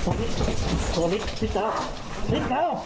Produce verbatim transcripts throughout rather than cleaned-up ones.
ตัวนี้ตัวนี้ลิดเก้าลิดเก้า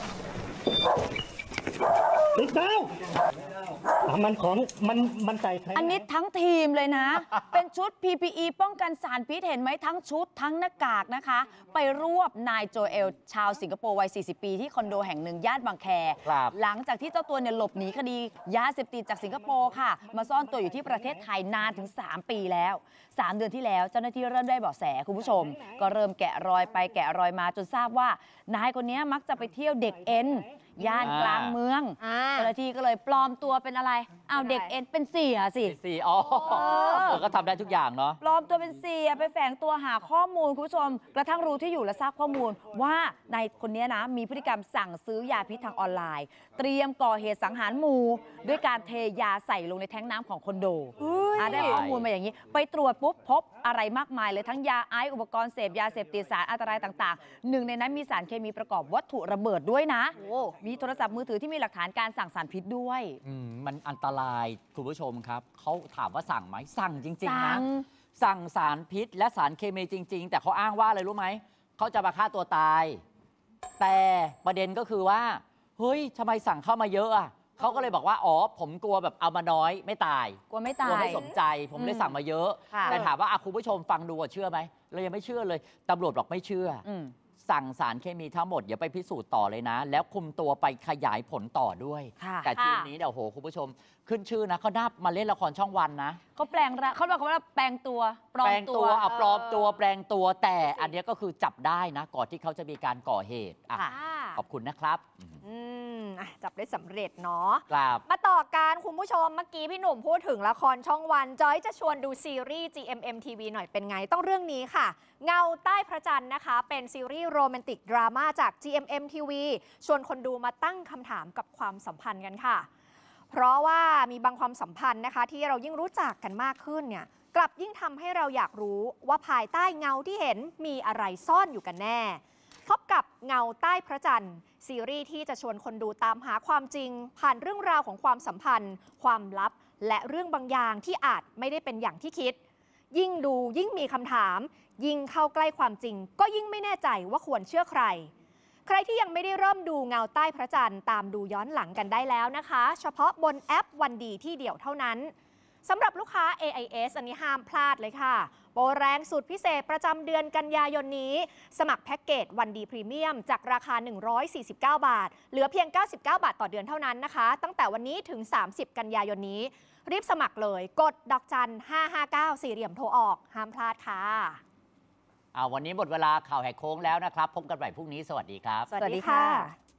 ลิดเก้ามันของมันมันใส่อันนี้ทั้งทีมเลยนะ เป็นชุด พี พี อี ป้องกันสารพิษเห็นไหมทั้งชุดทั้งหน้ากากนะคะ ไปรวบนายโจเอลชาวสิงคโปร์วัย สี่สิบ ปีที่คอนโดแห่งหนึ่งย่านบางแคหลังจากที่เจ้าตัวเนี่ยหลบหนีคดียาเสพติดจากสิงคโปร์ค่ะมาซ่อนตัวอยู่ที่ประเทศไทยนานถึง สาม ปีแล้วสามเดือนที่แล้วเจ้าหน้าที่เริ่มได้เบาะแสคุณผู้ชมก็เริ่มแกะรอยไปแกะรอยมาจนทราบว่านายคนนี้มักจะไปเที่ยวเด็กเอ็นย่านกลางเมืองเจ้าหน้าที่ก็เลยปลอมตัวเป็นอะไรอ้าวเด็กเอ็นเป็นเสียสิเสียอ๋อก็ทำได้ทุกอย่างเนาะปลอมตัวเป็นเสียไปแฝงตัวหาข้อมูลคุณผู้ชมกระทั่งรู้ที่อยู่และทราบข้อมูลว่านายคนนี้นะมีพฤติกรรมสั่งซื้อยาพิษทางออนไลน์เตรียมก่อเหตุสังหารหมู่ด้วยการเทยาใส่ลงในแท้งน้ำของคอนโดได้ข้อมูลมาอย่างนี้ไปตรวจปุ๊บพบอะไรมากมายเลยทั้งยาไอซ์อุปกรณ์เสพยาเสพติดสารอันตรายต่างๆหนึ่งในนั้นมีสารเคมีประกอบวัตถุระเบิดด้วยนะมีโทรศัพท์มือถือที่มีหลักฐานการสั่งสารพิษด้วยมันอันตรายคุณผู้ชมครับเขาถามว่าสั่งไหมสั่งจริงๆนะสั่งสารพิษและสารเคมีจริงๆแต่เขาอ้างว่าอะไรรู้ไหมเขาจะมาฆ่าตัวตายแต่ประเด็นก็คือว่าเฮ้ยทำไมสั่งเข้ามาเยอะอ่ะเขาก็เลยบอกว่าอ๋อผมกลัวแบบเอามาน้อยไม่ตายกลัวไม่ตายกลัวไม่สมใจผมเลยสั่งมาเยอะแต่ถามว่าคุณผู้ชมฟังดูเชื่อไหมเรายังไม่เชื่อเลยตำรวจบอกไม่เชื่อสั่งสารเคมีทั้งหมดอย่าไปพิสูจน์ต่อเลยนะแล้วคุมตัวไปขยายผลต่อด้วยแต่ทีนี้เดี๋ยวโหคุณผู้ชมขึ้นชื่อนะเขานับมาเล่นละครช่องวันนะเขาแปลงเขาบอกว่าแปลงตัวปลอมตัวเอาปลอมตัวแปลงตัวแต่อันนี้ก็คือจับได้นะก่อนที่เขาจะมีการก่อเหตุขอบคุณนะครับจับได้สำเร็จเนาะมาต่อการคุณผู้ชมเมื่อกี้พี่หนุ่มพูดถึงละครช่องวันจอยจะชวนดูซีรีส์ จี เอ็ม เอ็ม ที วี หน่อยเป็นไงต้องเรื่องนี้ค่ะเงาใต้พระจันทร์นะคะเป็นซีรีส์โรแมนติกดราม่าจาก จี เอ็ม เอ็ม ที วี ชวนคนดูมาตั้งคำถามกับความสัมพันธ์กันค่ะเพราะว่ามีบางความสัมพันธ์นะคะที่เรายิ่งรู้จักกันมากขึ้นเนี่ยกลับยิ่งทำให้เราอยากรู้ว่าภายใต้เงาที่เห็นมีอะไรซ่อนอยู่กันแน่พบกับเงาใต้พระจันทร์ซีรีส์ที่จะชวนคนดูตามหาความจริงผ่านเรื่องราวของความสัมพันธ์ความลับและเรื่องบางอย่างที่อาจไม่ได้เป็นอย่างที่คิดยิ่งดูยิ่งมีคำถามยิ่งเข้าใกล้ความจริงก็ยิ่งไม่แน่ใจว่าควรเชื่อใครใครที่ยังไม่ได้เริ่มดูเงาใต้พระจันทร์ตามดูย้อนหลังกันได้แล้วนะคะเฉพาะบนแอปวันดีที่เดียวเท่านั้นสำหรับลูกค้า เอ ไอ เอส อันนี้ห้ามพลาดเลยค่ะโปรแรงสุดพิเศษประจำเดือนกันยายนนี้สมัครแพ็กเกจวันดีพรีเมียมจากราคาหนึ่งร้อยสี่สิบเก้าบาทเหลือเพียงเก้าสิบเก้าบาทต่อเดือนเท่านั้นนะคะตั้งแต่วันนี้ถึงสามสิบกันยายนนี้รีบสมัครเลยกดดอกจันห้าห้าเก้าสี่เหลี่ยมโทรออกห้ามพลาดค่ะวันนี้หมดเวลาข่าวแหกโค้งแล้วนะครับพบกันใหม่พรุ่งนี้สวัสดีครับสวัสดีค่ะ